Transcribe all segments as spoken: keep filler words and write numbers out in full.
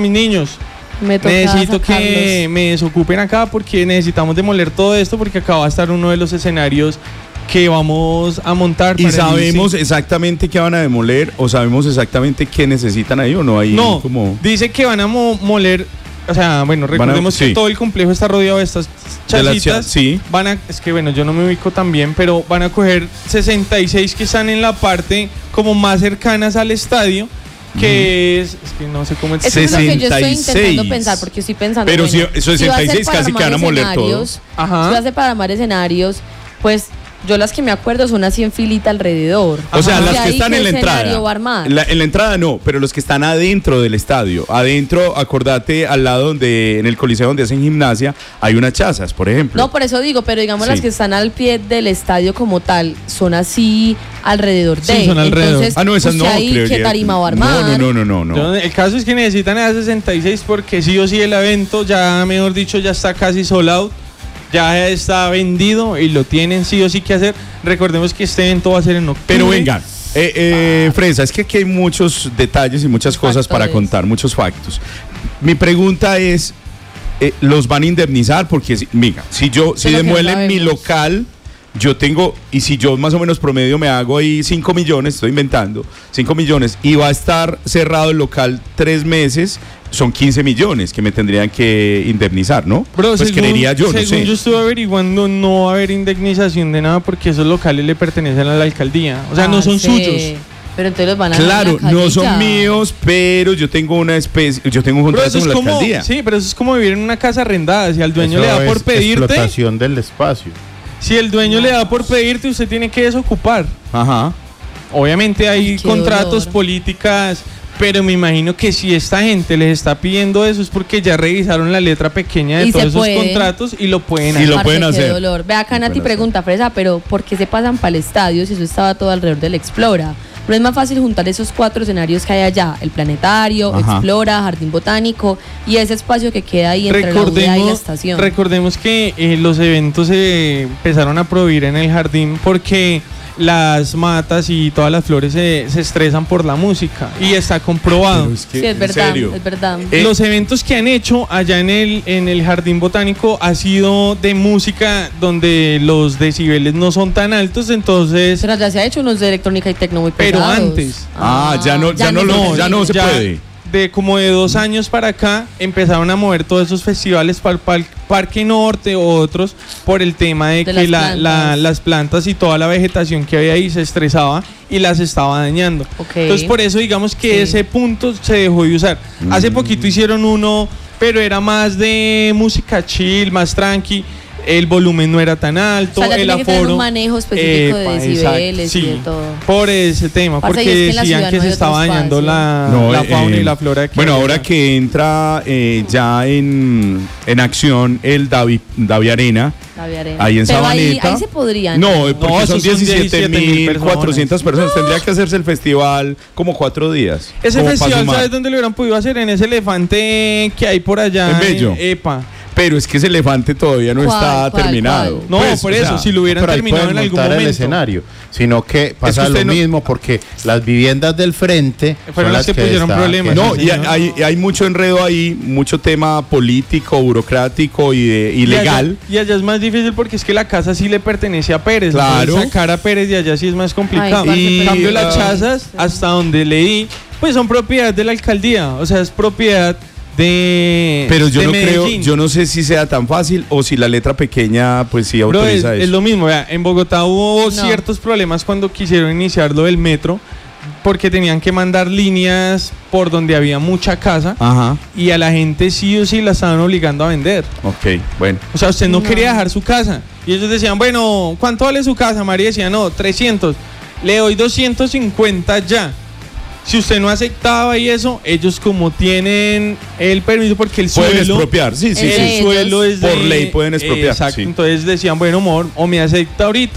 mis niños, Me necesito sacarlos. que me desocupen acá porque necesitamos demoler todo esto porque acá va a estar uno de los escenarios que vamos a montar. ¿Y para sabemos el, sí. exactamente qué van a demoler o sabemos exactamente qué necesitan ahí o no? Ahí No, como... dice que van a mo- moler, o sea, bueno, recordemos a, que sí. todo el complejo está rodeado de estas De las chasitas. cha- sí. Van a, es que bueno, yo no me ubico tan bien, pero van a coger sesenta y seis que están en la parte como más cercanas al estadio, que es, es que no sé cómo es. Eso es lo que yo estoy sesenta y seis. intentando pensar, porque estoy pensando. Pero bueno, si- esos si va a ser sesenta y seis para casi que van a armar moler todo. escenarios, Ajá. Si va a ser para armar escenarios, pues yo las que me acuerdo son así en filita alrededor. O sea, Ajá. las ¿Y que ahí están qué en la escenario entrada. va a armar? La- en la entrada no, pero los que están adentro del estadio. Adentro, acordate, al lado donde, en el coliseo donde hacen gimnasia, hay unas chazas, por ejemplo. No, por eso digo, pero digamos Sí. las que están al pie del estadio como tal, son así alrededor de. Sí, son alrededor. Entonces, Ah, no, esas ¿usted no, ahí creería. qué tarima va a armar? No, no, no, no, no. Yo- el caso es que necesitan esas sesenta y seis porque sí o sí el evento ya, mejor dicho, ya está casi sold out. Ya está vendido y lo tienen sí o sí que hacer. Recordemos que este evento va a ser en octubre. Pero venga, eh, eh, Fresa, es que aquí hay muchos detalles y muchas cosas para Factores. contar, muchos factos. Mi pregunta es, eh, ¿los van a indemnizar? Porque, si, mira, si yo, si lo que no demuelen mi sabemos. local, yo tengo, y si yo más o menos promedio me hago ahí cinco millones, estoy inventando, cinco millones, y va a estar cerrado el local tres meses, son quince millones que me tendrían que indemnizar, ¿no? Bro, pues según, creería yo, no según sé. yo estuve averiguando, no va a haber indemnización de nada porque esos locales le pertenecen a la alcaldía. O sea, no son Parce, suyos. Pero entonces los van a dejar Claro, en la calle no son ya. míos, pero yo tengo una especie, yo tengo un Bro, contrato eso es con la como, alcaldía. sí, pero eso es como vivir en una casa arrendada. Si al dueño Eso le da por es pedirte, explotación del espacio. si el dueño le da por pedirte, usted tiene que desocupar. Ajá. Obviamente hay Ay, qué contratos, dolor. políticas, pero me imagino que si esta gente les está pidiendo eso es porque ya revisaron la letra pequeña de Y todos se esos puede. contratos y lo pueden Y hacer. lo Parce, pueden qué hacer. dolor. Ve acá, Lo Nati pueden pregunta, Fresa, pero ¿por qué se pasan para el estadio si eso estaba todo alrededor del Explora? No es más fácil juntar esos cuatro escenarios que hay allá, el planetario, Ajá. Explora, Jardín Botánico y ese espacio que queda ahí entre la U D A y la estación. recordemos que eh, los eventos se empezaron a prohibir en el jardín porque las matas y todas las flores se, se estresan por la música y está comprobado. Pero es que, Sí, es en verdad, serio. es verdad. Eh, Los eventos que han hecho allá en el, en el Jardín Botánico ha sido de música donde los decibeles no son tan altos, entonces... Pero ya se ha hecho unos de electrónica y tecno muy Pero pesados. antes. Ah, ya no- ya no lo- ya no se ya puede. De como de dos años para acá empezaron a mover todos esos festivales para el Parque Norte o otros por el tema de, De que las la- plantas. la- las plantas y toda la vegetación que había ahí se estresaba y las estaba dañando. Ok. Entonces por eso digamos que Sí. ese punto se dejó de usar. Hace Mm. poquito hicieron uno, pero era más de música chill, más tranqui. El volumen no era tan alto, O sea, ya el tiene que tener aforo. un manejo específico de Epa, decibeles exacto, y sí, de todo. por ese tema, Parce, y porque es que en la decían ciudad que no se hay estaba otro dañando la, No, la eh, fauna y eh, la flora. Que Bueno, había. ahora que entra eh, ya en, en acción el Davi, Davi Arena, Davi Arena. ahí en Pero ahí, Sabaneta. ahí se podrían. No, eh, porque No, son esos son diecisiete mil diecisiete mil cuatrocientas personas. Tendría que hacerse el festival como cuatro días. Ese como pa' festival, sumar. ¿sabes dónde lo hubieran podido hacer? En ese elefante que hay por allá. En Bello. Epa. Pero es que ese elefante todavía no ¿Cuál, está cuál, terminado. cuál? No, Pues, por o eso, sea, si lo hubieran Pero ahí terminado pueden en algún montar el momento. escenario, sino que pasa usted lo no- mismo porque las viviendas del frente Fueron son las que pusieron están- problemas. No, Sí, y señor. hay, hay mucho enredo ahí, mucho tema político, burocrático y de, Y ilegal. allá, y allá es más difícil porque es que la casa sí le pertenece a Pérez. Claro. Entonces, sacar a Pérez de allá sí es más complicado. Ay, En parce, cambio, pero- las chazas, hasta donde leí, pues son propiedad de la alcaldía. O sea, es propiedad de. Pero yo de no creo, Medellín. yo no sé si sea tan fácil o si la letra pequeña pues sí Bro, es, autoriza es eso. lo mismo, vea, en Bogotá hubo No. ciertos problemas cuando quisieron iniciar lo del metro, porque tenían que mandar líneas por donde había mucha casa Ajá, y a la gente sí o sí la estaban obligando a vender. ok, bueno. O sea, usted no, No. quería dejar su casa. Y ellos decían, bueno, ¿cuánto vale su casa? María decía, no, trescientos. Le doy doscientos cincuenta ya. Si usted no aceptaba y eso, ellos como tienen el permiso, porque el Pueden suelo... expropiar, sí, sí, Es el de sí. ellos. suelo es de... Por ley pueden expropiar, Exacto, sí. entonces decían, bueno, amor, o me acepta ahorita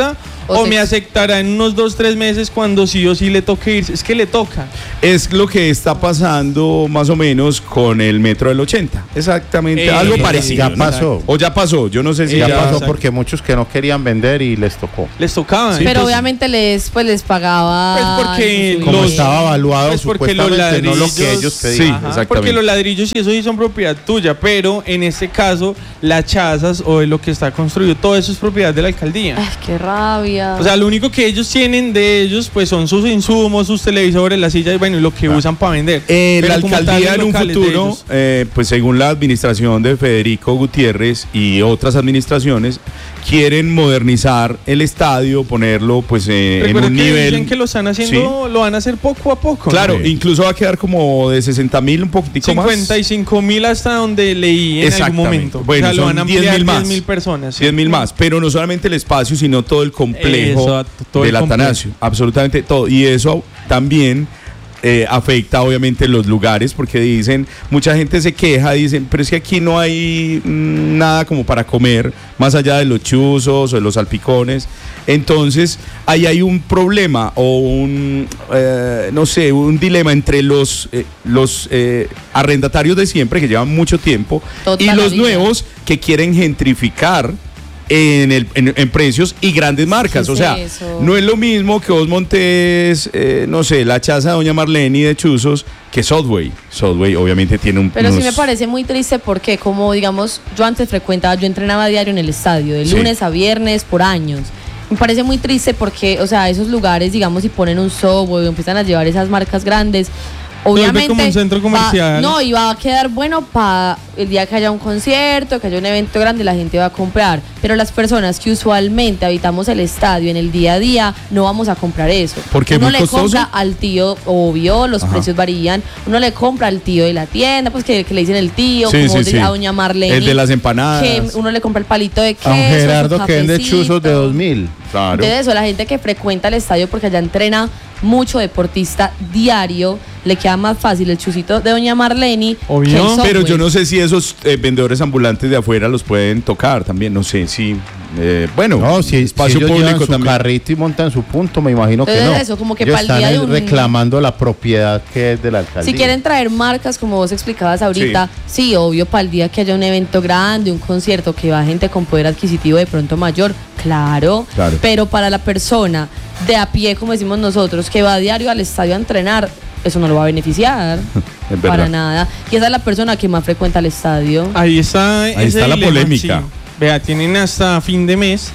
o, se- me aceptará en unos dos, tres meses cuando sí o sí le toque irse. Es que le toca. Es lo que está pasando más o menos con el metro del ochenta. Exactamente, Eh, algo ya- parecido. ya pasó. O ya pasó, yo no sé si Eh, Ya ya, pasó exacto. porque muchos que no querían vender y les tocó. Les tocaba. Pero Entonces, obviamente les, pues, les pagaba. Pues porque Como los- estaba evaluado pues porque los supuestamente, no lo que ladrillos- ellos Sí, pedían. Ajá, exactamente. porque los ladrillos y eso sí son propiedad tuya, pero en este caso las chazas o de lo que está construido, todo eso es propiedad de la alcaldía. Ay, qué rabia. O sea, lo único que ellos tienen de ellos pues son sus insumos, sus televisores, las sillas y bueno, y lo que usan para vender. Eh, la Pero como tal, alcaldía los en un locales de futuro, ellos- eh, pues según la administración de Federico Gutiérrez y otras administraciones, quieren modernizar el estadio, ponerlo pues eh, en Recuerda un que nivel... dicen que lo están haciendo, lo van a hacer poco a poco. Claro, ¿no? incluso va a quedar como de sesenta mil, un poquitico más. cincuenta y cinco mil hasta donde leí en algún Exactamente. momento. Bueno, o sea, lo son van a diez ampliar mil más. diez mil personas. sí. diez mil más, pero no solamente el espacio, sino todo el complejo Exacto, todo el del Atanasio, absolutamente todo. Y eso también eh, afecta obviamente los lugares, porque dicen, mucha gente se queja, dicen, pero es que aquí no hay mm, nada como para comer, más allá de los chuzos o de los salpicones. Entonces, ahí hay un problema o un, eh, no sé, un dilema entre los, eh, los eh, arrendatarios de siempre, que llevan mucho tiempo, Toda y la los vida. nuevos que quieren gentrificar en, el, en, en precios y grandes marcas. ¿Qué O es sea, eso? no es lo mismo que vos montes, eh, no sé, la chaza de Doña Marlene de Chuzos que Subway. Subway obviamente tiene un... Pero sí unos- me parece muy triste porque, como digamos, yo antes frecuentaba, yo entrenaba a diario en el estadio, de Sí. lunes a viernes por años. Me parece muy triste porque, o sea, esos lugares, digamos, si ponen un Subway o empiezan a llevar esas marcas grandes, vuelve obviamente. como un centro va- comercial. no, y va a quedar bueno para el día que haya un concierto, que haya un evento grande, la gente va a comprar. Pero las personas que usualmente habitamos el estadio en el día a día, no vamos a comprar eso. ¿Por qué? Uno ¿Muy le costoso? compra al tío, obvio, los Ajá. precios varían. Uno le compra al tío de la tienda, pues que, que le dicen el tío, Sí, como sí, de- sí. a doña Marlene. El de las empanadas. Que uno le compra el palito de queso. A un Gerardo su que vende cafecito. chuzos de dos mil. Claro. Entonces eso, la gente que frecuenta el estadio porque allá entrena mucho deportista diario, le queda más fácil el chucito de doña Marlene Obvio. que el Subway. Pero yo no sé si esos eh, vendedores ambulantes de afuera los pueden tocar también, no sé si... eh, bueno, No, si, espacio si ellos llevan público su también. carrito y montan su punto, me imagino que Entonces no. eso, como que Ellos pa'l están día de es un- reclamando la propiedad que es de la alcaldía. Si quieren traer marcas, como vos explicabas ahorita, sí, obvio, para el día que haya un evento grande, un concierto, que va gente con poder adquisitivo de pronto mayor, claro. Claro. Pero para la persona de a pie, como decimos nosotros, que va a diario al estadio a entrenar, eso no lo va a beneficiar. Es verdad. Para nada. Y esa es la persona que más frecuenta el estadio. Ahí está, Ahí ese está la dilema, polémica. sí. Vea, tienen hasta fin de mes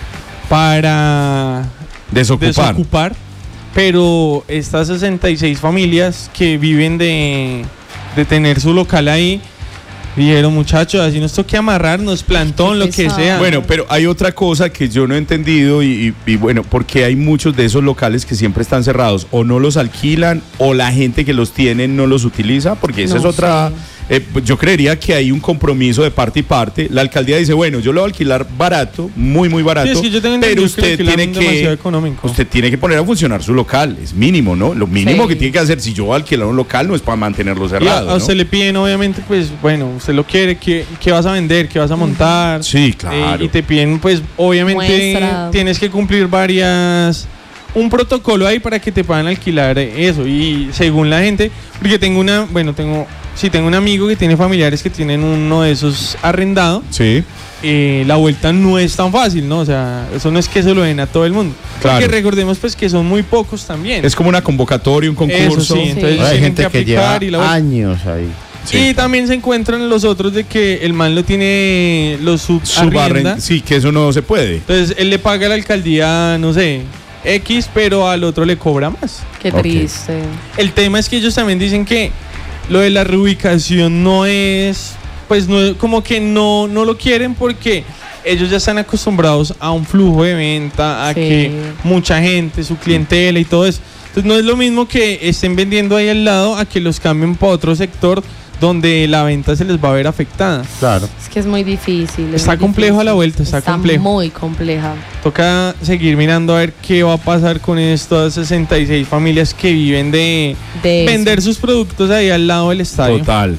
para Desocupar. desocupar, pero estas sesenta y seis familias que viven de, de tener su local ahí, dijeron, muchachos, así nos toque amarrarnos, plantón, lo que pesado. sea. Bueno, pero hay otra cosa que yo no he entendido y, y- y bueno, porque hay muchos de esos locales que siempre están cerrados, o no los alquilan, o la gente que los tiene no los utiliza, porque esa No es otra... sé. eh, pues yo creería que hay un compromiso de parte y parte. La alcaldía dice, bueno, yo lo voy a alquilar barato, muy, muy barato, Sí, es que yo tengo pero entendido que lo usted alquilan tiene demasiado que... económico. Usted tiene que poner a funcionar su local, es mínimo, ¿no? Lo mínimo Sí. que tiene que hacer, si yo voy a alquilar un local, no es para mantenerlo Y a, cerrado, a ¿no? usted le piden, obviamente, pues, bueno, usted lo quiere, ¿qué, qué vas a vender? ¿Qué vas a montar? Sí, claro. Eh, y te piden, pues, obviamente, Muestra. tienes que cumplir varias... Un protocolo ahí para que te puedan alquilar eso. Y según la gente, porque tengo una, bueno, tengo, sí, tengo un amigo que tiene familiares que tienen uno de esos arrendado. Sí. Eh, la vuelta no es tan fácil, ¿no? O sea, eso no es que se lo den a todo el mundo. Claro. Porque recordemos, pues, que son muy pocos también. Es como una convocatoria, un concurso. Eso sí, entonces Sí. ellos Hay tienen gente que, lleva aplicar y la vuelta. años ahí. Sí. Y también se encuentran los otros de que el man lo tiene, los subarrenda. Subarren- sí, que eso no se puede. Entonces él le paga a la alcaldía, no sé, X, pero al otro le cobra más. Qué Ok. triste. El tema es que ellos también dicen que lo de la reubicación no es, pues no, como que no, no lo quieren porque ellos ya están acostumbrados a un flujo de venta, a Sí. que mucha gente, su clientela y todo eso. Entonces no es lo mismo que estén vendiendo ahí al lado a que los cambien para otro sector donde la venta se les va a ver afectada. Claro. Es que es muy difícil. es Está muy complejo a la difícil. vuelta, está complejo. muy compleja. Toca seguir mirando a ver qué va a pasar con estas sesenta y seis familias que viven de, De vender eso. sus productos ahí al lado del estadio. Total.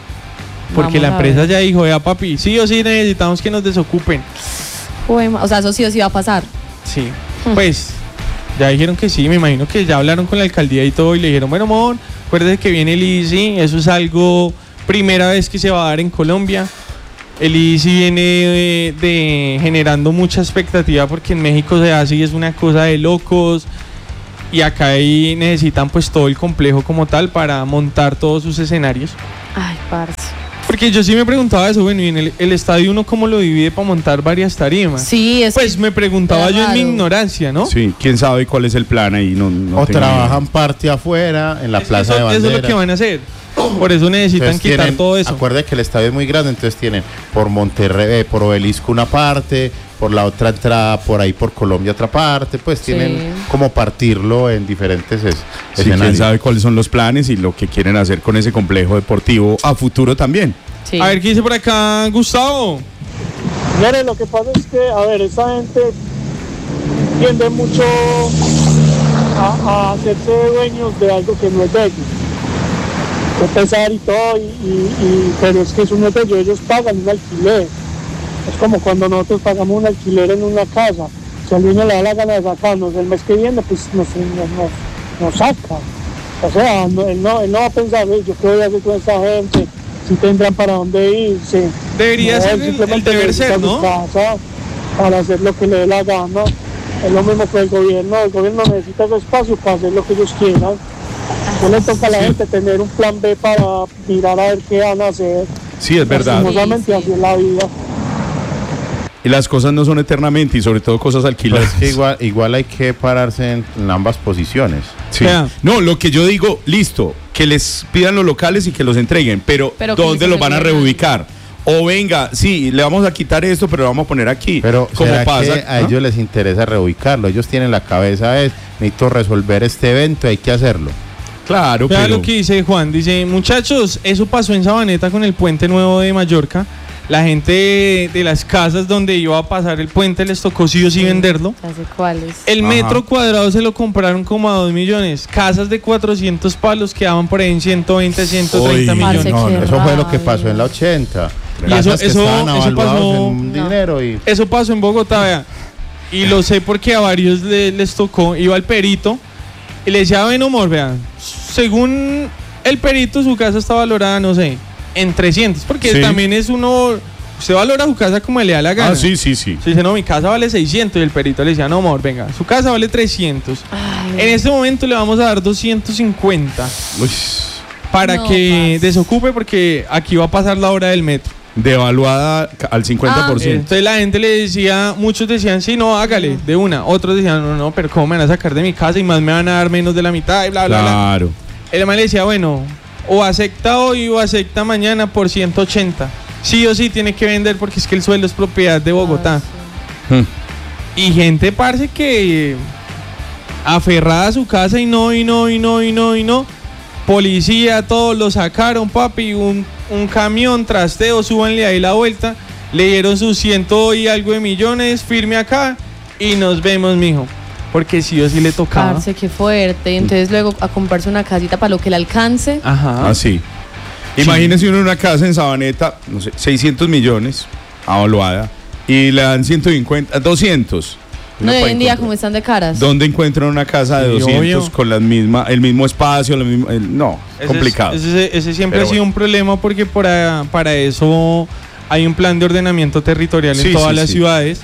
Porque Vamos la a empresa ver. ya dijo, vea papi, sí o sí necesitamos que nos desocupen. Uy, ma- O sea, eso sí o sí va a pasar. Sí. Pues ya dijeron que sí, me imagino que ya hablaron con la alcaldía y todo y le dijeron, bueno, amor, acuérdate que viene el I C I, eso es algo primera vez que se va a dar en Colombia. El I C I viene de, de generando mucha expectativa porque en México se hace y es una cosa de locos y acá ahí necesitan pues todo el complejo como tal para montar todos sus escenarios. Ay, parce. Porque yo sí me preguntaba eso, bueno, y en el, el estadio uno cómo lo divide para montar varias tarimas. Sí, es Pues que me preguntaba era yo en mi raro. ignorancia, ¿no? Sí, quién sabe cuál es el plan ahí. No, no O tengo trabajan parte afuera, en la Es que plaza eso, de eso banderas. es lo que van a hacer. Por eso necesitan Entonces quitar tienen- todo eso. Acuerde que el estadio es muy grande, entonces tienen por Monterrey, eh, por Obelisco una parte, por la otra entrada, por ahí por Colombia otra parte, pues Sí. tienen como partirlo en diferentes es- idea. Sí, quién escenarios. sabe cuáles son los planes y lo que quieren hacer con ese complejo deportivo a futuro también. Sí. A ver, ¿qué dice por acá Gustavo? Mire, lo que pasa es que, a ver, esa gente tiende mucho a, a hacerse dueños de algo que no es de ellos. De pesar y todo, y, y- y- pero es que eso no es de ellos, ellos pagan un alquiler. Es como cuando nosotros pagamos un alquiler en una casa. Si al dueño le da la gana de sacarnos el mes que viene, pues nos, nos, nos, nos saca. O sea, no, él, no, él no va a pensar, "Ey, yo qué voy a hacer con esta gente, si tendrán para dónde irse". Debería No, ser él el, simplemente el deber necesita ser, su ¿no? casa para hacer lo que le dé la gana. Es lo mismo que el gobierno. El gobierno necesita ese espacio para hacer lo que ellos quieran. No le toca a la gente tener un plan B para mirar a ver qué van a hacer. Sí, es verdad. Lastimosamente, Sí, sí. así es la vida. Y las cosas no son eternamente y sobre todo cosas Pero alquiladas. es que igual, igual hay que pararse en, en ambas posiciones. Sí. Vea. No, lo que yo digo, listo, que les pidan los locales y que los entreguen, pero, Pero que ¿dónde les los van a aseguren. reubicar? O venga, sí, le vamos a quitar esto, pero lo vamos a poner aquí. Pero como ¿será pasa, que a ¿ah? ellos les interesa reubicarlo? Ellos tienen la cabeza es, necesito resolver este evento, hay que hacerlo. Claro, Vea pero lo que dice Juan, dice, muchachos, eso pasó en Sabaneta con el puente nuevo de Mallorca. La gente de, de las casas donde iba a pasar el puente les tocó sí o sí venderlo. Ya sé cuáles. El Ajá. metro cuadrado se lo compraron como a dos millones. Casas de cuatrocientos palos quedaban por ahí en ciento veinte, ciento treinta Uy, millones. parce, No, qué no, eso fue lo que rabia. pasó en la ochenta. Y eso- Casas que eso- estaban eso avaluadas pasó- en No. dinero y Eso pasó en Bogotá, vea. Y lo sé porque a varios le- les tocó. Iba el perito y le decía, ven, amor, vea. Según el perito, su casa está valorada, no sé, en trescientos. Porque Sí. también es uno. Usted valora su casa como le da la gana. Ah, sí, sí, sí. Se dice, no, mi casa vale seiscientos. Y el perito le decía, no, amor, venga, su casa vale trescientos. Ay, En este momento le vamos a dar doscientos cincuenta Uy, para No, que parce. desocupe porque aquí va a pasar la hora del metro. devaluada ca- al cincuenta por Eh, ciento. Entonces la gente le decía, muchos decían, sí, no, hágale, de una. Otros decían, no, no, pero ¿cómo me van a sacar de mi casa y más me van a dar menos de la mitad y bla, bla, bla? Claro. El man le decía, bueno, o acepta hoy o acepta mañana por ciento ochenta. Sí o sí tiene que vender porque es que el suelo es propiedad de Bogotá. Hmm. Y gente, parce, que aferrada a su casa y no, y no, y no, y no, y no. Policía, todos lo sacaron, papi. Un, un camión, trasteo, súbanle ahí la vuelta. Le dieron sus ciento y algo de millones, firme acá y nos vemos, mijo. Porque sí o sí le tocaba. parce, qué fuerte. Entonces luego a comprarse una casita para lo que le alcance. Ajá. Así. Imagínense uno en una casa en Sabaneta, no sé, seiscientos millones, avaluada, y le dan ciento cincuenta, doscientos. No, puede hoy en día encontrar. como están de caras. ¿Dónde encuentran una casa de Sí, doscientos obvio. con las misma, el mismo espacio? La misma, el- no, Ese es- complicado. ese, ese siempre Pero ha sido bueno. un problema porque para, para eso hay un plan de ordenamiento territorial Sí, en todas sí, las sí. ciudades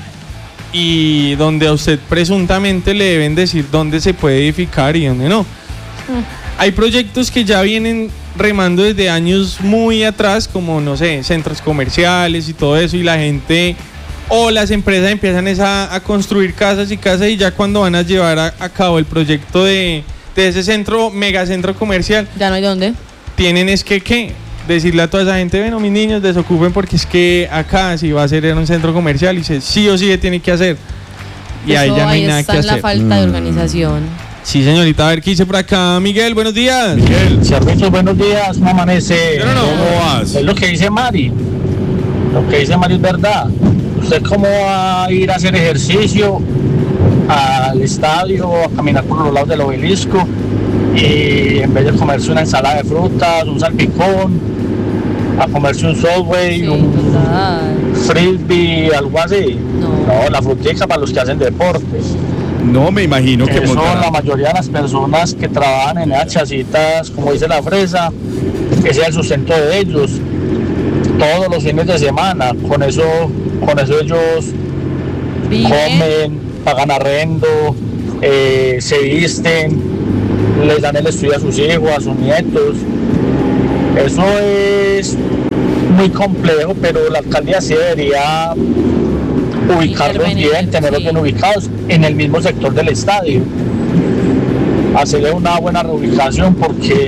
y donde a usted presuntamente le deben decir dónde se puede edificar y dónde no. Hay proyectos que ya vienen remando desde años muy atrás, como no sé, centros comerciales y todo eso, y la gente o las empresas empiezan es a, a construir casas y casas y ya cuando van a llevar a, a cabo el proyecto de, de ese centro, megacentro comercial, Ya no hay dónde. tienen es que, ¿qué? Decirle a toda esa gente, bueno, mis niños, desocupen porque es que acá si va a ser en un centro comercial y se, sí o sí se tiene que hacer. Y ahí Eso, ya no hay ahí nada está que en la hacer. falta de Mm. organización. Sí, señorita, a ver qué dice por acá. Miguel, buenos días. Servicios, buenos días, ¿cómo amanece? Yo no, no. ¿Cómo vas? Es lo que dice Mari. Lo que dice Mari es verdad. ¿Usted cómo va a ir a hacer ejercicio al estadio, a caminar por los lados del obelisco y en vez de comerse una ensalada de frutas, un salpicón, a comerse un Subway, Sí, un total. frisbee, algo así? No. No, la frutica para los que hacen deporte. No, me imagino que Eso, montarán. la mayoría de las personas que trabajan en esas chacitas, como dice la fresa, ese es el sustento de ellos. Todos los fines de semana, con eso, con eso ellos Vive. comen, pagan arrendo, eh, se visten, les dan el estudio a sus hijos, a sus nietos. Eso es muy complejo, pero la alcaldía sí debería ubicarlos Intervenir, bien, tenerlos sí. bien ubicados en el mismo sector del estadio. Hacerle una buena reubicación porque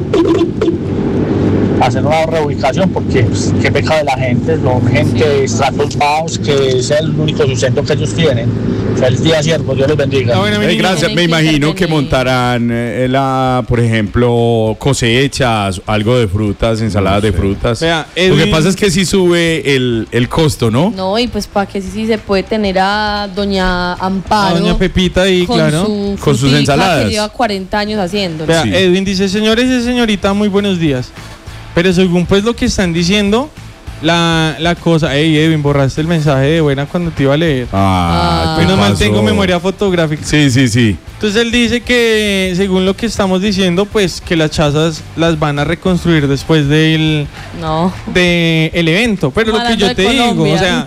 hacer una reubicación porque pues, qué pecado de la gente, son gente de estratos bajos que es el único sustento que ellos tienen. Feliz día, siervos, Dios los bendiga. Ah, bueno, mi Eh, niño. gracias, me Tienen que imagino que intervenir. montarán, eh, la, por ejemplo, cosechas, algo de frutas, ensaladas No sé. de frutas. Vea, Lo que Edwin- pasa es que sí sube el, el costo, ¿no? No, y pues para que sí, sí se puede tener a doña Amparo. A doña Pepita ahí, con claro. su Con sus frutica ensaladas. que lleva cuarenta años haciendo. Vea, Sí. Edwin dice, señores y señorita, muy buenos días. Pero según pues lo que están diciendo, la, la cosa... Ey, Edwin, borraste el mensaje de buena cuando te iba a leer. Ah, ¿qué Menos mal pasó? tengo memoria fotográfica. Sí, sí, sí. Entonces él dice que, según lo que estamos diciendo, pues que las chazas las van a reconstruir después del No. de el evento. Pero lo que Hablando yo de te digo, Colombia. o sea,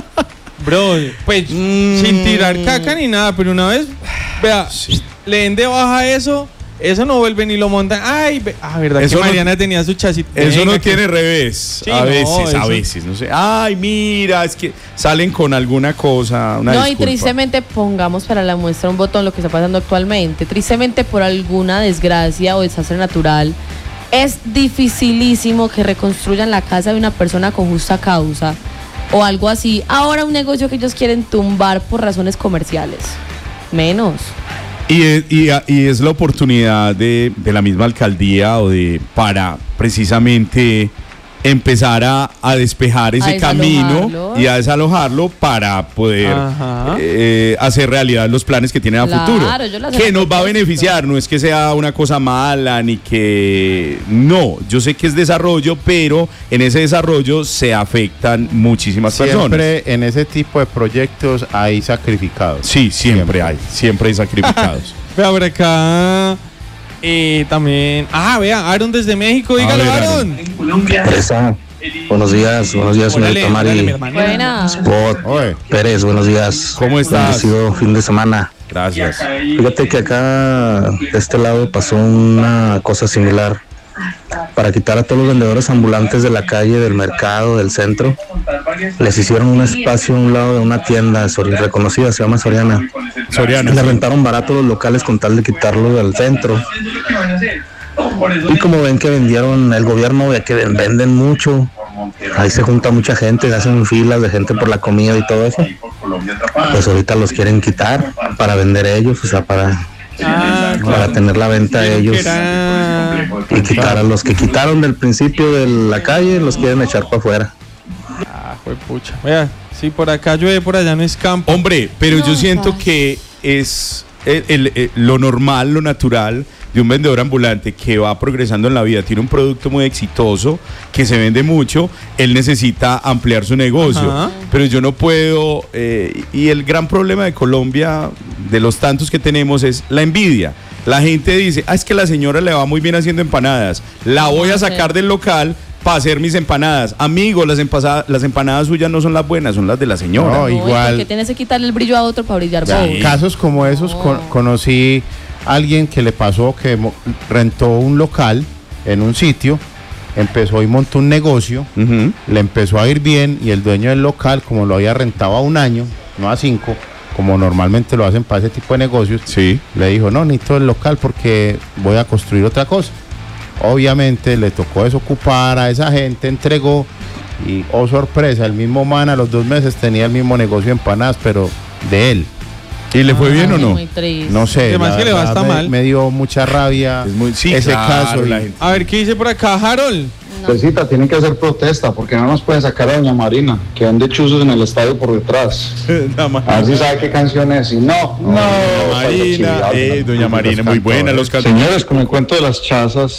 bro, pues sin tirar caca ni nada, pero una vez, vea, le den de baja eso, eso no vuelve ni lo montan. Ay, ve- ah, verdad Eso que no- Mariana tenía su chasita. Eso Venga, no que- tiene revés. Sí, a no, veces, a eso- veces, no sé. Ay, mira, es que salen con alguna cosa, una No, y disculpa. tristemente pongamos para la muestra un botón lo que está pasando actualmente. Tristemente por alguna desgracia o desastre natural, es dificilísimo que reconstruyan la casa de una persona con justa causa o algo así. Ahora un negocio que ellos quieren tumbar por razones comerciales. Menos. Y es, y, y es la oportunidad de, de la misma alcaldía o de para precisamente empezar a, a despejar ese A camino desalojarlo. y a desalojarlo para poder Ajá. eh, hacer realidad los planes que tienen a Claro, futuro. ellos lo hacen Que a nos va a propósito. beneficiar, no es que sea una cosa mala ni que... No, yo sé que es desarrollo, pero en ese desarrollo se afectan muchísimas personas. Siempre en ese tipo de proyectos hay sacrificados. Sí, siempre, Siempre. hay, siempre hay sacrificados. Vea, por acá eh, también. Ah, vea, Aaron desde México, dígalo, ver, Aaron. Presa, buenos días, buenos días, Órale, señorita órale, mi Mari. hermano. Buena. Spot, Oye, Pérez, buenos días. ¿Cómo estás? Bendecido fin de semana. Gracias. Fíjate que acá, de este lado, pasó una cosa similar. Para quitar a todos los vendedores ambulantes de la calle, del mercado, del centro, les hicieron un espacio a un lado de una tienda sori- reconocida, se llama Soriana. Soriana. Le rentaron barato los locales con tal de quitarlo del centro. Y como ven que vendieron, el gobierno ve que ven- venden mucho, ahí se junta mucha gente, se hacen filas de gente por la comida y todo eso. Pues ahorita los quieren quitar para vender ellos, o sea, para, Ah, para tener la venta Dijeron ellos. que era- Y quitar a los que quitaron del principio de la calle, los quieren echar para afuera. Ah, pucha. Vea, si por acá llueve, por allá no es campo. Hombre, pero No, yo siento paz. que es el- el- el- lo normal, lo natural de un vendedor ambulante que va progresando en la vida, tiene un producto muy exitoso, que se vende mucho, él necesita ampliar su negocio. Ajá. Pero yo no puedo, eh, y el gran problema de Colombia, de los tantos que tenemos, es la envidia. La gente dice, ah, es que la señora le va muy bien haciendo empanadas, la voy a sacar del local para hacer mis empanadas. Amigo, las, empasa- las empanadas suyas no son las buenas, son las de la señora. No, No, igual. porque tienes que quitarle el brillo a otro para brillar Ya, vos. casos como esos con- conocí a alguien que le pasó que mo- rentó un local en un sitio, empezó y montó un negocio, Ujú. le empezó a ir bien y el dueño del local, como lo había rentado a un año, no a cinco, como normalmente lo hacen para ese tipo de negocios, Sí. le dijo, no, necesito el local porque voy a construir otra cosa. Obviamente le tocó desocupar a esa gente, entregó y, oh sorpresa, el mismo man a los dos meses tenía el mismo negocio de empanadas, pero de él. ¿Y le fue bien o Ay, no? Muy triste. No sé, Además la que le va verdad hasta me, mal. me dio mucha rabia Es muy- sí, ese claro, caso. y- la gente- A ver, ¿qué dice por acá, Harold? Pesita, tienen que hacer protesta porque no nos pueden sacar a Doña Marina, que vende chuzos en el estadio por detrás. La ma- A ver si sabe qué canción es. Y no, no, Doña Marina, eh, Doña Marina, muy buena, los cantos. Señores, con el cuento de las chazas,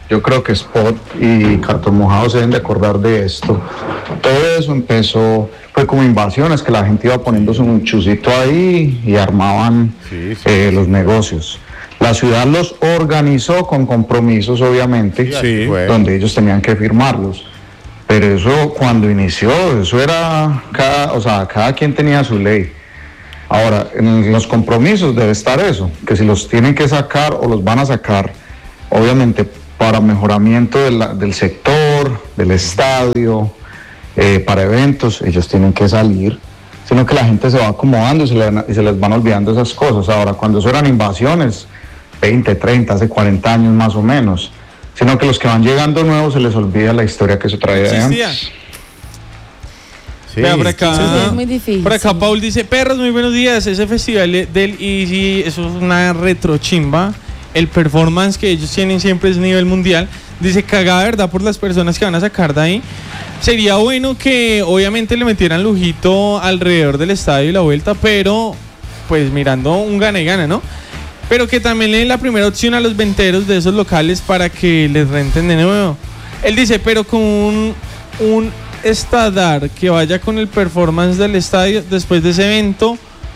yo creo que Spot y Cartón Mojado se deben de acordar de esto. Todo eso empezó, fue como invasiones, que la gente iba poniéndose un chucito ahí y armaban sí, sí, eh, los negocios. La ciudad los organizó con compromisos, obviamente, sí, donde ellos tenían que firmarlos. Pero eso cuando inició, eso era, cada, o sea, cada quien tenía su ley. Ahora, en los compromisos debe estar eso, que si los tienen que sacar o los van a sacar, obviamente para mejoramiento de la, del sector, del estadio, eh, para eventos, ellos tienen que salir, sino que la gente se va acomodando y se, le, y se les van olvidando esas cosas. Ahora, cuando eso eran invasiones, veinte, treinta, hace cuarenta años más o menos, sino que los que van llegando nuevos se les olvida la historia que se traía de antes. Sí, Vea, por acá, sí, es muy difícil. Por acá Paul dice, perros, muy buenos días, ese festival del Easy, eso es una retrochimba, el performance que ellos tienen siempre es nivel mundial, dice, cagada verdad por las personas que van a sacar de ahí. Sería bueno que obviamente le metieran lujito alrededor del estadio y la vuelta, pero pues mirando un gana y gana, ¿no? Pero que también le den la primera opción a los venteros de esos locales para que les renten de nuevo. Él dice, pero con un, un estadar que vaya con el performance del estadio después de ese evento.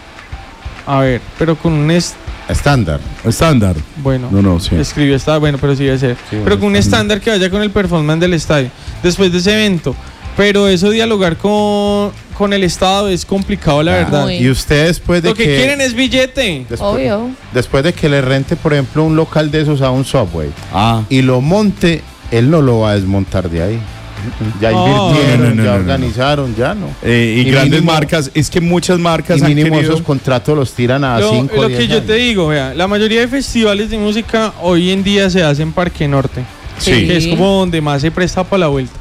A ver, pero con un est- estándar. Estándar. Bueno, no, no, sí. escribió está bueno, pero sí debe ser. Sí, pero con un estándar que vaya con el performance del estadio después de ese evento. Pero eso dialogar con, con el Estado es complicado, la ah, verdad. Y ustedes después de Lo que, que quieren es billete. Después, Obvio. Después de que le rente, por ejemplo, un local de esos a un Subway ah. y lo monte, él no lo va a desmontar de ahí. Ya oh, invirtieron, no, no, no, ya no, organizaron, no. ya no. Eh, y, y grandes mínimo, marcas, es que muchas marcas y mínimo han querido... esos contratos los tiran a cinco Lo, lo que yo años. te digo, vea, la mayoría de festivales de música hoy en día se hacen en Parque Norte. Sí. Que es como donde más se presta para la vuelta.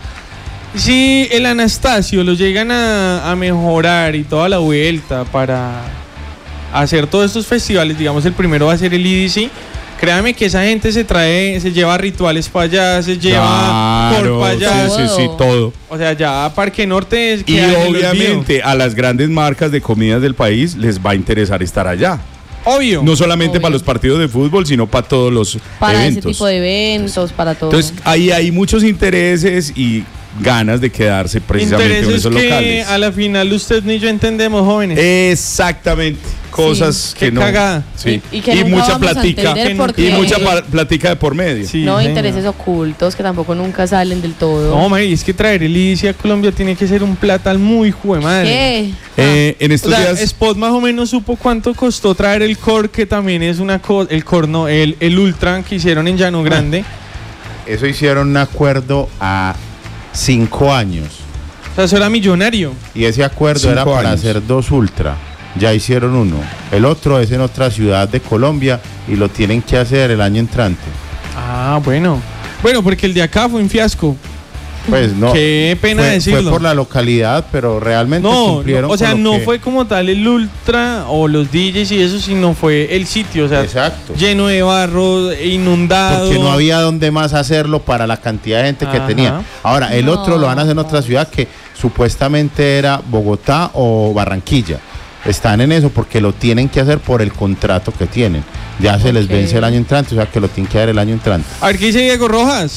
Si el Anastasio lo llegan a, a mejorar y toda la vuelta para hacer todos estos festivales, digamos el primero va a ser el E D C, créame que esa gente se trae, se lleva rituales para allá, se lleva claro, por para allá. Sí, sí, sí, todo. O sea, ya Parque Norte es que y obviamente a las grandes marcas de comidas del país les va a interesar estar allá. Obvio. No solamente Obvio. para los partidos de fútbol, sino para todos los para eventos. Para ese tipo de eventos, para todo. Entonces, ahí hay muchos intereses y ganas de quedarse precisamente en esos que locales. A la final usted ni yo entendemos, jóvenes. Exactamente. Cosas sí, que qué no. cagada. Sí. Y, y, que y mucha platica. Porque... Y mucha platica de por medio. Sí, no, señor. intereses ocultos que tampoco nunca salen del todo. No, Mari, es que traer el I C a Colombia tiene que ser un platal muy jue madre. ¿Qué? Eh, en estos o sea, días. Spot más o menos supo cuánto costó traer el Core, que también es una cosa. El Core, no, el, el Ultra que hicieron en Llano Grande. Eso hicieron un acuerdo a cinco años. O sea, eso era millonario. Y ese acuerdo Cinco era para años. hacer dos Ultra. Ya hicieron uno. El otro es en otra ciudad de Colombia y lo tienen que hacer el año entrante. Ah, bueno. Bueno, porque el de acá fue un fiasco. Pues no. Qué pena fue, decirlo. Fue por la localidad, pero realmente no, cumplieron. no, o sea, con lo no que... fue como tal el Ultra o los D Js y eso, sino fue el sitio, o sea, exacto, lleno de barro, inundado. Porque no había donde más hacerlo para la cantidad de gente que Ajá. tenía. Ahora, el No, otro lo van a hacer en otra ciudad que supuestamente era Bogotá o Barranquilla. Están en eso porque lo tienen que hacer por el contrato que tienen. Ya se les Ok. vence el año entrante, o sea que lo tienen que dar el año entrante. A ver, ¿qué dice Diego Rojas?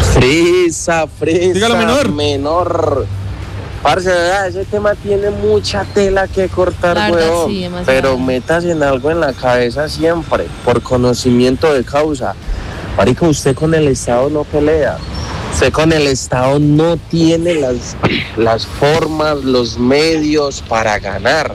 Frisa, frisa, Dígalo, menor. menor. Parce, ¿verdad? Ese tema tiene mucha tela que cortar, La verdad, huevón. sí, demasiado. Pero metas en algo en la cabeza siempre, por conocimiento de causa. Marica, usted con el Estado no pelea. Usted con el Estado no tiene las, las formas, los medios para ganar.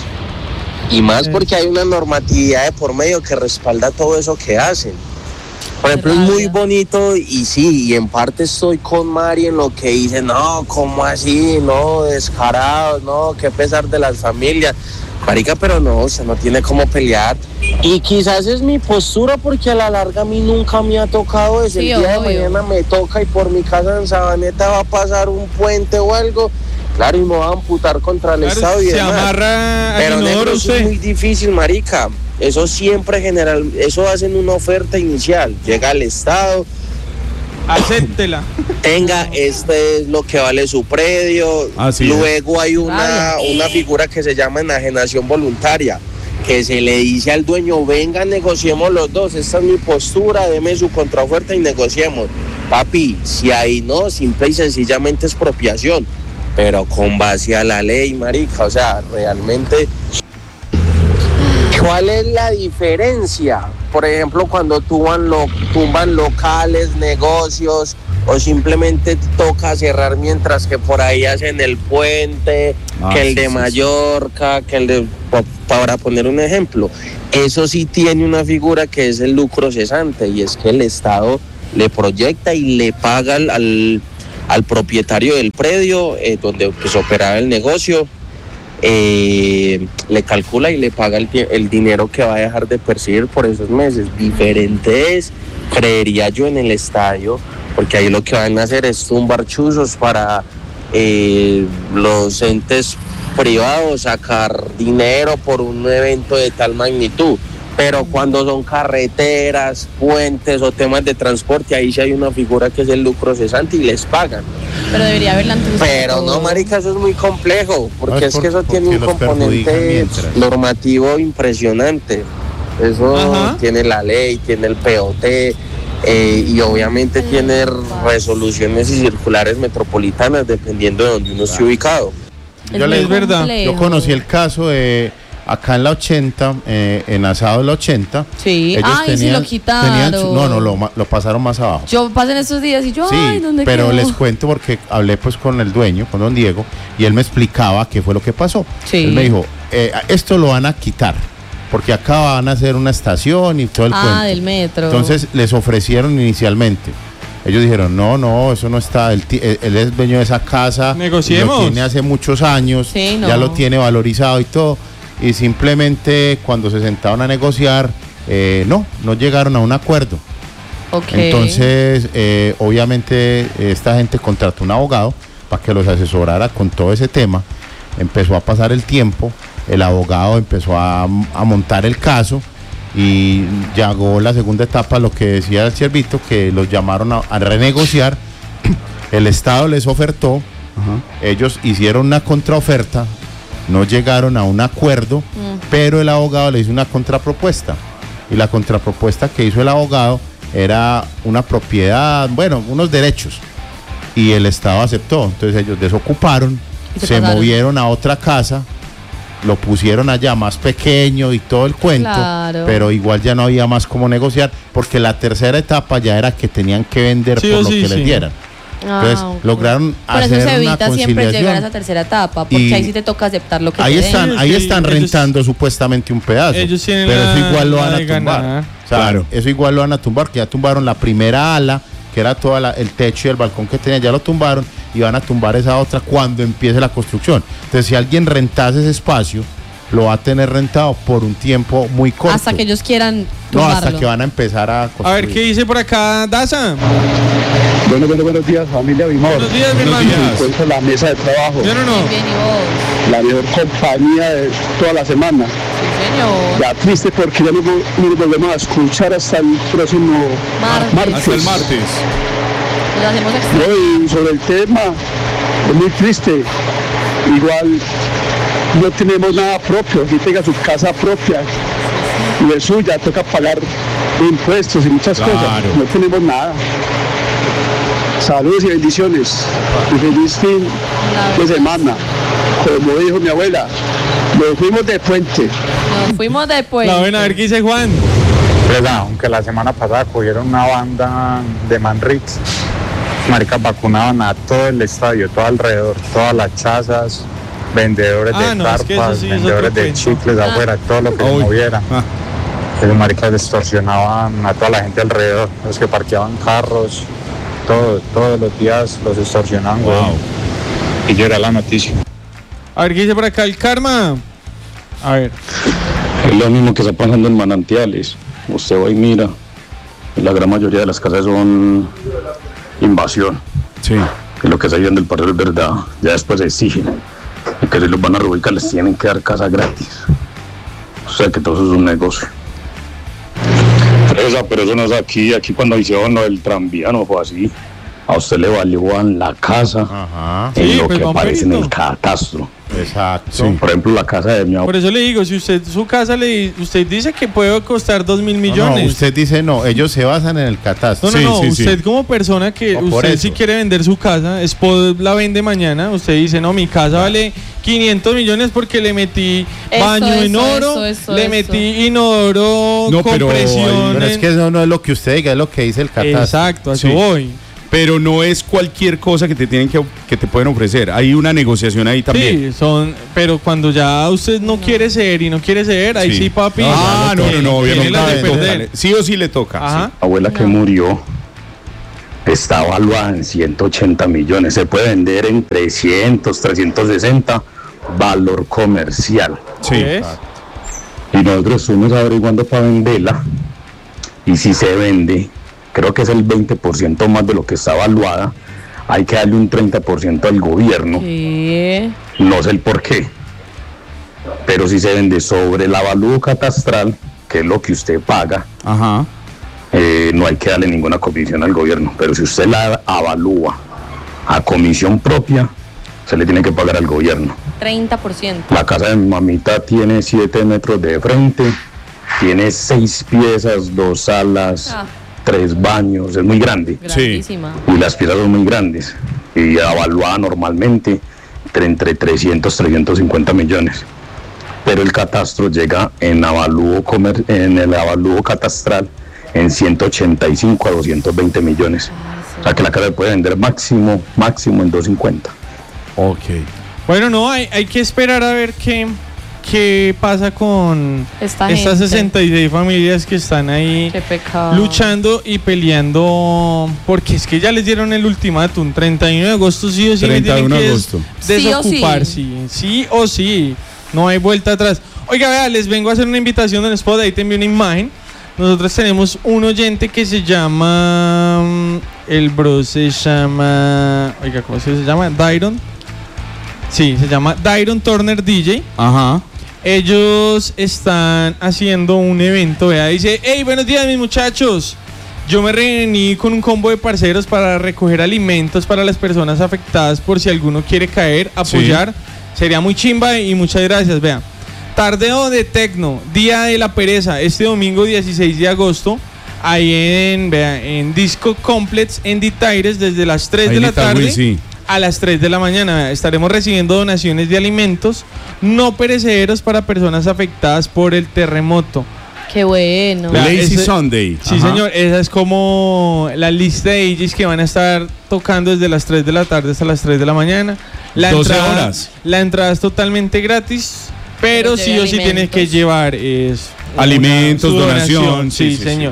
Y más porque hay una normatividad de por medio que respalda todo eso que hacen. Por ejemplo, es muy bonito y sí, y en parte estoy con Mari en lo que dice, no, ¿cómo así? No, descarados, no, qué pesar de las familias. Marica, pero no, o sea, no tiene cómo pelear. Y quizás es mi postura porque a la larga a mí nunca me ha tocado eso. Sí, el día obvio. de mañana me toca y por mi casa en Sabaneta va a pasar un puente o algo. Claro, y me va a amputar contra el Claro, Estado y se demás. amarra al Pero negro, inodoro eso es usted. muy difícil, marica. Eso siempre general, eso hacen una oferta inicial. Llega al Estado, Acéptela. tenga, este es lo que vale su predio. Así es. Luego hay una, Ay. una figura que se llama enajenación voluntaria, que se le dice al dueño, venga, negociemos los dos, esta es mi postura, deme su contraoferta y negociemos. Papi, si ahí no, simple y sencillamente expropiación, pero con base a la ley, marica, o sea, realmente... ¿Cuál es la diferencia? Por ejemplo, cuando tumban, lo, tumban locales, negocios, o simplemente toca cerrar mientras que por ahí hacen el puente, ah, que el sí, de sí, Mallorca, sí. que el de... Para poner un ejemplo, eso sí tiene una figura que es el lucro cesante, y es que el Estado le proyecta y le paga al, al, al propietario del predio eh, donde pues, operaba el negocio, eh, le calcula y le paga el, el dinero que va a dejar de percibir por esos meses. Diferente es, creería yo, en el estadio, porque ahí lo que van a hacer es tumbar chuzos para eh, los entes privados, sacar dinero por un evento de tal magnitud. Pero cuando son carreteras, puentes o temas de transporte, ahí sí hay una figura que es el lucro cesante y les pagan. Pero debería haberla antes. Pero no, marica, eso es muy complejo, porque no, es, es por, que eso tiene un componente normativo impresionante. Eso Ajá. tiene la ley, tiene el P O T, eh, y obviamente tiene resoluciones y circulares metropolitanas dependiendo de donde uno esté ubicado. Yo, le, es verdad. Yo conocí el caso de... Acá en la ochenta, eh, en Asado de la ochenta. Sí, ellos ay, tenían, sí lo quitaron. Tenían su, no, no, lo, lo pasaron más abajo. Yo pasé en estos días y yo, sí, ay, ¿dónde pero quedó? Les cuento porque hablé pues con el dueño, con don Diego, y él me explicaba qué fue lo que pasó. Sí. Él me dijo, eh, esto lo van a quitar, porque acá van a hacer una estación y todo el ah, cuento. del metro. Entonces les ofrecieron inicialmente. Ellos dijeron, no, no, eso no está, él, él es dueño de esa casa. Negociemos. Lo tiene hace muchos años, sí, no. ya lo tiene valorizado y todo. Y simplemente cuando se sentaron a negociar, eh, no, no llegaron a un acuerdo. Okay. Entonces, eh, obviamente, esta gente contrató un abogado para que los asesorara con todo ese tema. Empezó a pasar el tiempo, el abogado empezó a, a montar el caso y llegó la segunda etapa, lo que decía el Ciervito, que los llamaron a, a renegociar. El Estado les ofertó, uh-huh. ellos hicieron una contraoferta. No llegaron a un acuerdo, mm. pero el abogado le hizo una contrapropuesta. Y la contrapropuesta que hizo el abogado era una propiedad, bueno, unos derechos. Y el Estado aceptó. Entonces ellos desocuparon, se, se movieron a otra casa, lo pusieron allá más pequeño y todo el cuento, claro. pero igual ya no había más cómo negociar, porque la tercera etapa ya era que tenían que vender sí, por lo sí, que sí. les dieran. Entonces ah, okay. lograron Por hacer eso se evita una siempre llegar a esa tercera etapa, porque y ahí sí te toca aceptar lo que ahí te están, den. ahí Sí, están ellos, rentando supuestamente un pedazo, pero la, eso igual lo van a tumbar. Ganar. O sea, claro. Eso igual lo van a tumbar, que ya tumbaron la primera ala, que era todo el techo y el balcón que tenía, ya lo tumbaron y van a tumbar esa otra cuando empiece la construcción. Entonces, si alguien rentase ese espacio, lo va a tener rentado por un tiempo muy corto. Hasta que ellos quieran tumbarlo. No, hasta que van a empezar a construir. A ver, ¿qué dice por acá, Daza? Bueno, bueno, buenos días, familia Bimor. Buenos días, mi hermano. Me encuentro en la mesa de trabajo. ¿Bien o no? Bien, ¿y vos? La mejor compañía de toda la semana. Sí, señor. Ya triste porque ya no nos volvemos a escuchar hasta el próximo martes. martes. Hasta el martes. Lo hacemos extra. No, y sobre el tema, es muy triste. Igual no tenemos nada propio, aquí tenga su casa propia y de suya, toca pagar impuestos y muchas claro. cosas, no tenemos nada. Saludos y bendiciones y feliz fin de semana. Como dijo mi abuela, nos fuimos de puente. Nos fuimos de puente. La buena, a ver qué dice Juan. ¿Verdad? Aunque la semana pasada cogieron una banda de Manrix, maricas vacunaban a todo el estadio, todo alrededor, todas las chazas, vendedores ah, de no, carpas, es que sí vendedores de chicles ah. afuera, todo lo que se moviera. Ah. Los maricas extorsionaban a toda la gente alrededor, los que parqueaban carros, todo, todos los días los extorsionaban. Wow. Y yo era la noticia. A ver, ¿qué dice por acá el Karma? A ver. Es lo mismo que está pasando en Manantiales. Usted va y mira, la gran mayoría de las casas son invasión. Sí. Y lo que se del barrio es verdad. Ya después exigen que si los van a reubicar les tienen que dar casa gratis. O sea que todo eso es un negocio. Fresa, pero eso no es aquí. Aquí cuando hicieron lo del tranvía no fue así. A usted le valió la casa. Ajá. en Sí, lo pues, que aparece en Pedrito. el catastro. Exacto. Sí. Por ejemplo, la casa de mi Por abuelo. eso le digo, si usted su casa le usted dice que puede costar dos mil No, millones. no, usted dice no, ellos se basan en el catastro. No, no, Sí, no, sí, sí. usted como persona que No, por usted eso. si quiere vender su casa, Spot la vende mañana, usted dice, no, mi casa vale quinientos millones porque le metí Eso, baño eso, en oro, eso, eso, le eso. metí inodoro No, con pero- presión. Pero es en- que eso no es lo que usted diga, es lo que dice el catastro. Exacto, a eso Sí. voy. Pero no es cualquier cosa que te tienen que, que te pueden ofrecer. Hay una negociación ahí también. Sí, son, pero cuando ya usted no quiere ser y no quiere ser, ahí sí, papi. Ah, no, no, no, tiene obviamente. las de le perder. toca. Sí o sí le toca. Ajá. sí. La abuela que murió está evaluada en ciento ochenta millones. Se puede vender en trescientos, trescientos sesenta, valor comercial. Sí. ¿Ves? Y nosotros estuvimos averiguando para venderla. Y si se vende, creo que es el veinte por ciento más de lo que está evaluada. Hay que darle un treinta por ciento al gobierno. ¿Qué? No sé el por qué. Pero si se vende sobre el avalúo catastral, que es lo que usted paga, Ajá. eh, no hay que darle ninguna comisión al gobierno. Pero si usted la avalúa a comisión propia, se le tiene que pagar al gobierno. treinta por ciento. La casa de mi mamita tiene siete metros de frente, tiene seis piezas, dos salas, Ah. tres baños, es muy grande. Grandísima. Y las piezas son muy grandes. Y evaluada normalmente entre, entre trescientos, trescientos cincuenta millones. Pero el catastro llega en, avalúo comer, en el avalúo catastral en ciento ochenta y cinco a doscientos veinte millones. O sea que la casa se puede vender máximo, máximo en doscientos cincuenta. Ok. Bueno, no, hay, hay que esperar a ver qué, qué pasa con Esta estas gente. sesenta y seis familias que están ahí Qué pecado. luchando y peleando, porque es que ya les dieron el ultimátum, treinta y uno de agosto sí o sí le treinta y tienen uno de que agosto. des- Sí o sí. desocupar, sí, sí o sí, no hay vuelta atrás. Oiga, vea, les vengo a hacer una invitación en Spot, ahí te envío una imagen. Nosotros tenemos un oyente que se llama, mm, el bro se llama, oiga, ¿cómo se llama? Dairon. Sí, se llama Dairon Turner D J. Ajá. Ellos están haciendo un evento, vea, dice, hey, buenos días mis muchachos. Yo me reuní con un combo de parceros para recoger alimentos para las personas afectadas por si alguno quiere caer, apoyar. Sería muy chimba y muchas gracias, vea. Tardeo de Tecno, Día de la Pereza, este domingo dieciséis de agosto, ahí en, vea, en Disco Complex en Ditaires desde las tres Ahí de en la Itagüí, tarde sí. a las tres de la mañana. Vea, estaremos recibiendo donaciones de alimentos no perecederos para personas afectadas por el terremoto. Qué bueno. Vea, Lazy ese- Sunday. Sí, Ajá. señor, esa es como la lista de D Js que van a estar tocando desde las tres de la tarde hasta las tres de la mañana. La doce entrada, horas. La entrada es totalmente gratis, pero, Pero sí lleve o sí tienes alimentos. que llevar es una- Alimentos, su donación, Sí, sí, sí, señor.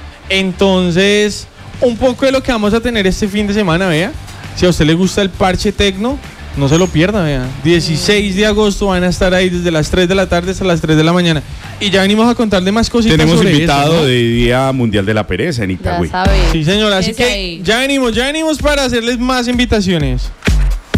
Entonces, un poco de lo que vamos a tener este fin de semana, vea. Si a usted le gusta el parche tecno, no se lo pierda, vea. dieciséis de agosto van a estar ahí desde las tres de la tarde hasta las tres de la mañana. Y ya venimos a contarle más cositas Tenemos sobre invitado eso, ¿no? de Día Mundial de la Pereza en Ya Itagüí. sabes. Sí, señor, así Es que ahí. ya venimos, ya venimos para hacerles más invitaciones.